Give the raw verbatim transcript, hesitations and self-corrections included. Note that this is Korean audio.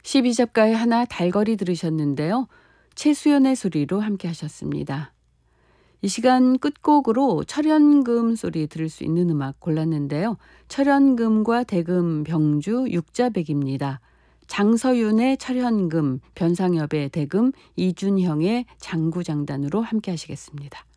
십이 잡가의 하나 달거리 들으셨는데요. 최수연의 소리로 함께 하셨습니다. 이 시간 끝곡으로 철연금 소리 들을 수 있는 음악 골랐는데요. 철연금과 대금 병주 육자백입니다. 장서윤의 철연금, 변상엽의 대금, 이준형의 장구장단으로 함께 하시겠습니다.